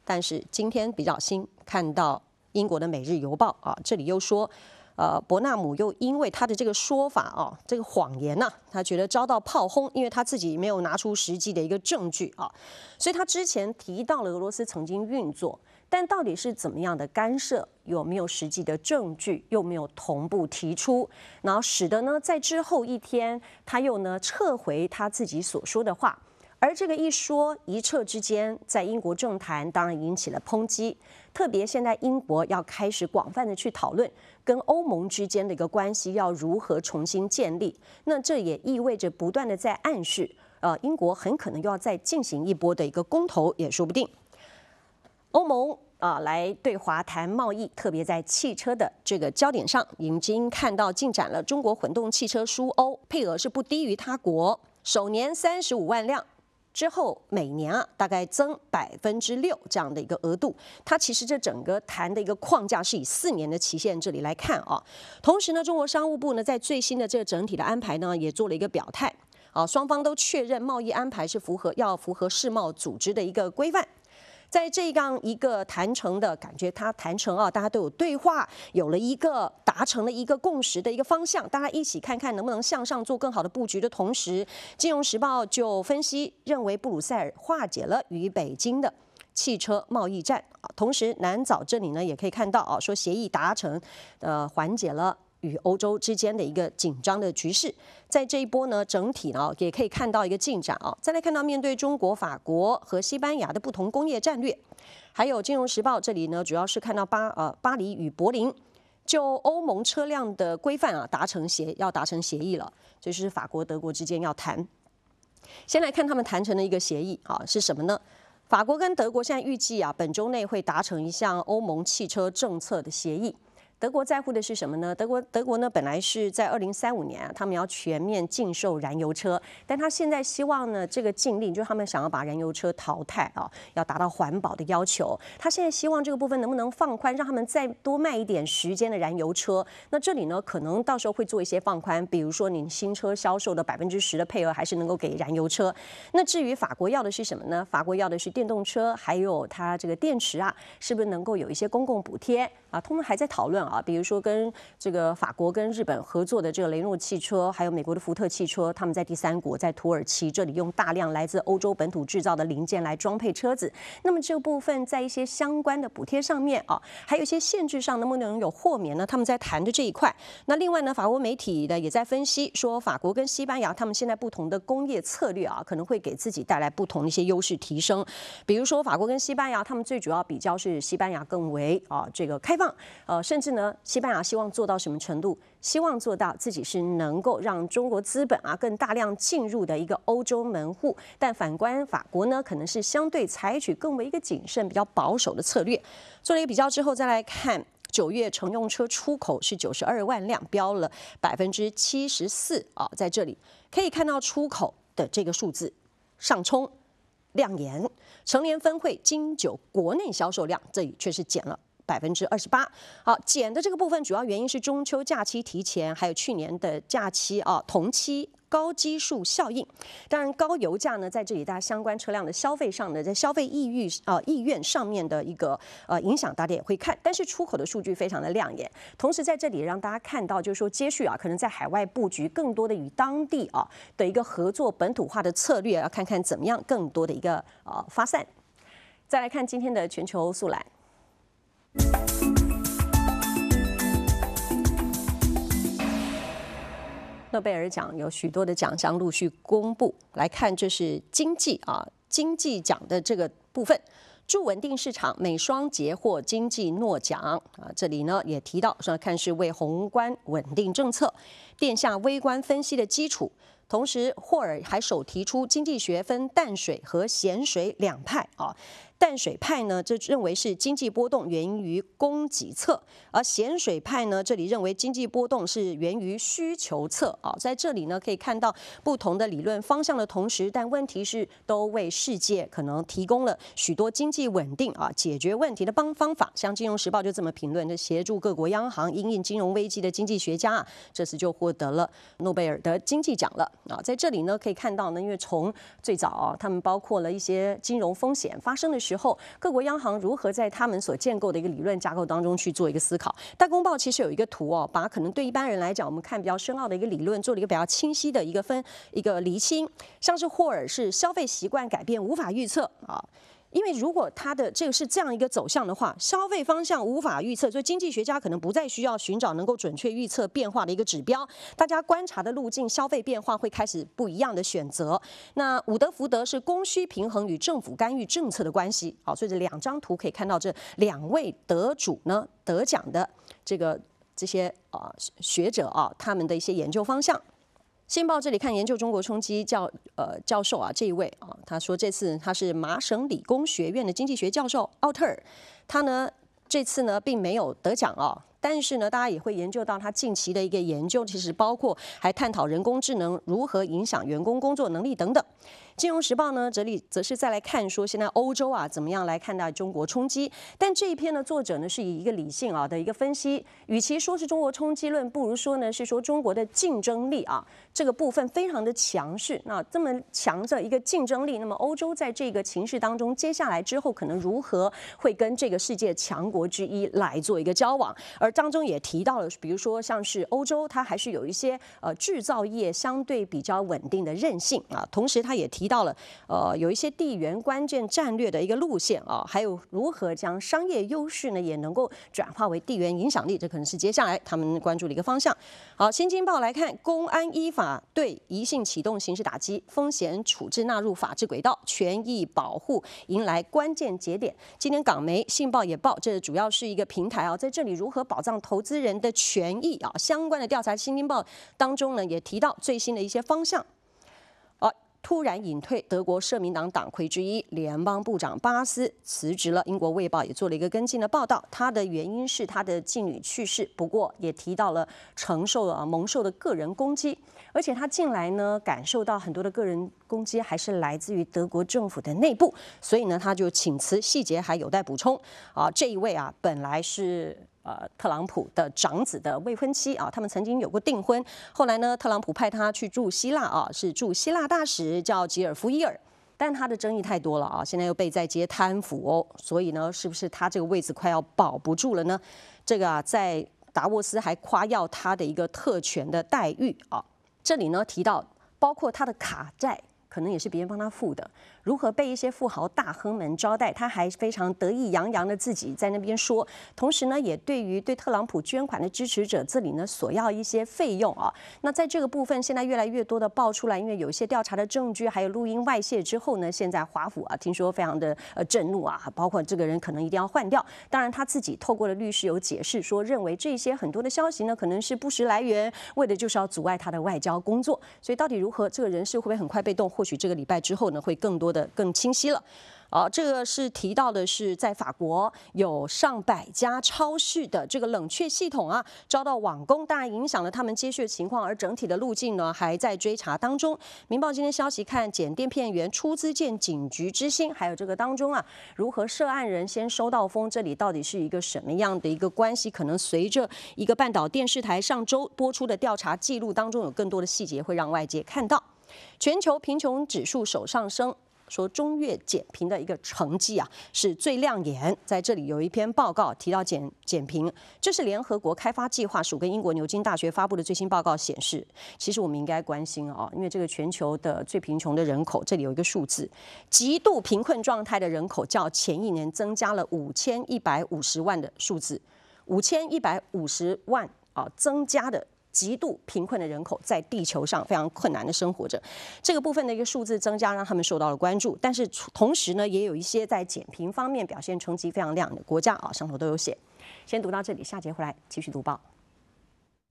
但是今天比较新，看到英国的《每日邮报》啊，这里又说。伯纳姆又因为他的这个说法啊，这个谎言呢、他觉得遭到炮轰，因为他自己没有拿出实际的一个证据啊，所以他之前提到了俄罗斯曾经运作，但到底是怎么样的干涉，有没有实际的证据，又没有同步提出，然后使得呢，在之后一天，他又呢撤回他自己所说的话。而这个一说一撤之间，在英国政坛当然引起了抨击，特别现在英国要开始广泛的去讨论跟欧盟之间的一个关系要如何重新建立，那这也意味着不断的在暗示，英国很可能又要再进行一波的一个公投也说不定。欧盟来对华谈贸易，特别在汽车的这个焦点上，已经看到进展了。中国混动汽车输欧配额是不低于他国，首年35万辆。之后每年大概增6%这样的一个额度，它其实这整个谈的一个框架是以4年的期限这里来看啊。同时呢，中国商务部呢在最新的这个整体的安排呢也做了一个表态啊，双方都确认贸易安排是要符合世贸组织的一个规范。在这样一个谈成的感觉，它谈成啊，大家都有对话，有了一个达成了一个共识的一个方向，大家一起看看能不能向上做更好的布局的同时，《金融时报》就分析认为，布鲁塞尔化解了与北京的汽车贸易战啊，同时南枣这里呢也可以看到啊，说协议达成，缓解了与欧洲之间的一个紧张的局势，在这一波呢，整体呢也可以看到一个进展啊。再来看到面对中国、法国和西班牙的不同工业战略，还有《金融时报》这里呢，主要是看到巴黎与柏林就欧盟车辆的规范啊要达成协议了，这就是法国、德国之间要谈。先来看他们谈成的一个协议啊是什么呢？法国跟德国现在预计啊本周内会达成一项欧盟汽车政策的协议。德国在乎的是什么呢？德国呢，本来是在2035年他们要全面禁售燃油车，但他现在希望呢，这个禁令就是他们想要把燃油车淘汰啊，要达到环保的要求。他现在希望这个部分能不能放宽，让他们再多卖一点时间的燃油车。那这里呢，可能到时候会做一些放宽，比如说你新车销售的10%的配额还是能够给燃油车。那至于法国要的是什么呢？法国要的是电动车，还有它这个电池啊，是不是能够有一些公共补贴啊？他们还在讨论。比如说跟这个法国跟日本合作的这个雷诺汽车，还有美国的福特汽车，他们在第三国，在土耳其这里用大量来自欧洲本土制造的零件来装配车子。那么这部分在一些相关的补贴上面啊，还有一些限制上能不能有豁免呢？他们在谈的这一块。那另外呢，法国媒体呢也在分析说，法国跟西班牙他们现在不同的工业策略啊，可能会给自己带来不同的一些优势提升。比如说法国跟西班牙，他们最主要比较是西班牙更为这个开放，甚至呢，西班牙希望做到什么程度？希望做到自己是能够让中国资本更大量进入的一个欧洲门户。但反观法国呢，可能是相对采取更为一个谨慎、比较保守的策略。做了一个比较之后，再来看9月乘用车出口是92万辆，飙了74%啊，在这里可以看到出口的这个数字上冲亮眼，成联分会金9国内销售量这里却是减了28%。好，减的这个部分主要原因是中秋假期提前，还有去年的假期同期高基数效应。当然，高油价呢，在这里大家相关车辆的消费上的，在消费意愿上面的一个影响，大家也会看。但是出口的数据非常的亮眼，同时在这里让大家看到，就是说接续可能在海外布局更多的与当地的一个合作本土化的策略，要看看怎么样更多的一个发散。再来看今天的全球速览。诺贝尔奖有许多的奖项陆续公布，来看这是经济奖的这个部分。助稳定市场，美双捷获经济诺奖这里呢也提到说，看是为宏观稳定政策奠下微观分析的基础。同时，霍尔还首提出经济学分淡水和咸水两派淡水派呢，这认为是经济波动源于供给侧，而咸水派呢，这里认为经济波动是源于需求侧在这里呢，可以看到不同的理论方向的同时，但问题是都为世界可能提供了许多经济稳定解决问题的方法。像《金融时报》就这么评论：这协助各国央行因应金融危机的经济学家这次就获得了诺贝尔的经济奖了在这里呢，可以看到呢，因为从最早他们包括了一些金融风险发生的时候，各国央行如何在他们所建构的一个理论架构当中去做一个思考。大公报其实有一个图哦，把可能对一般人来讲，我们看比较深奥的一个理论，做了一个比较清晰的一个厘清。像是霍尔是消费习惯改变无法预测啊。因为如果它的这个是这样一个走向的话，消费方向无法预测，所以经济学家可能不再需要寻找能够准确预测变化的一个指标，大家观察的路径、消费变化会开始不一样的选择。那伍德福德是供需平衡与政府干预政策的关系，好，所以这2张图可以看到这2位得主呢得奖的这些学者啊，他们的一些研究方向。新报这里看研究中国冲击教授啊，这一位啊，他说这次他是麻省理工学院的经济学教授奥特尔，他呢这次呢并没有得奖啊。但是呢，大家也会研究到他近期的一个研究，其实包括还探讨人工智能如何影响员工工作能力等等。金融时报呢，这里则是再来看说，现在欧洲啊怎么样来看待中国冲击？但这一篇呢，作者呢是以一个理性啊的一个分析，与其说是中国冲击论，不如说呢是说中国的竞争力啊这个部分非常的强势。那这么强的一个竞争力，那么欧洲在这个情势当中，接下来之后可能如何会跟这个世界强国之一来做一个交往？而当中也提到了，比如说像是欧洲，它还是有一些制造业相对比较稳定的韧性啊，同时它也提到了有一些地缘关键战略的一个路线啊，还有如何将商业优势呢也能够转化为地缘影响力，这可能是接下来他们关注的一个方向。好，新京报来看，公安依法对宜信启动刑事打击，风险处置纳入法治轨道，权益保护迎来关键节点。今天港媒、信报也报，这主要是一个平台啊，在这里如何保障投资人的权益啊，相关的调查，新京报当中呢也提到最新的一些方向。突然隐退，德国社民党党魁之一联邦部长巴斯辞职了。英国卫报也做了一个跟进的报道，他的原因是他的继女去世，不过也提到了蒙受的个人攻击，而且他近来呢感受到很多的个人攻击还是来自于德国政府的内部，所以呢他就请辞，细节还有待补充。这一位啊本来是特朗普的长子的未婚妻啊，他们曾经有过订婚，后来呢，特朗普派他去驻希腊啊，是驻希腊大使，叫吉尔夫伊尔，但他的争议太多了啊，现在又被在接贪腐哦，所以呢，是不是他这个位置快要保不住了呢？这个啊，在达沃斯还夸耀他的一个特权的待遇啊，这里呢提到包括他的卡债。可能也是别人帮他付的，如何被一些富豪大亨们招待，他还非常得意洋洋的自己在那边说，同时呢，也对特朗普捐款的支持者这里呢索要一些费用啊。那在这个部分，现在越来越多的爆出来，因为有一些调查的证据还有录音外泄之后呢，现在华府啊听说非常的震怒啊，包括这个人可能一定要换掉。当然他自己透过了律师有解释说，认为这些很多的消息呢可能是不实来源，为的就是要阻碍他的外交工作。所以到底如何，这个人事会不会很快被动？或许这个礼拜之后呢，会更清晰了。这个是提到的是在法国有上百家超市的这个冷却系统啊遭到网攻，当然影响了他们接续的情况，而整体的路径呢还在追查当中。民报今天消息看，检电片员出资建警局之星，还有这个当中啊如何涉案人先收到风，这里到底是一个什么样的一个关系？可能随着一个半岛电视台上周播出的调查记录当中有更多的细节会让外界看到。全球贫穷指数首上升，说中越减贫的一个成绩啊是最亮眼。在这里有一篇报告提到减贫，这是联合国开发计划署跟英国牛津大学发布的最新报告显示，其实我们应该关心啊，因为这个全球的最贫穷的人口，这里有一个数字，极度贫困状态的人口较前一年增加了5150万的数字，5150万啊增加的。极度贫困的人口在地球上非常困难的生活着，这个部分的一个数字增加让他们受到了关注，但是同时呢，也有一些在减贫方面表现成绩非常亮的国家啊，上头都有写。先读到这里，下节回来继续读报。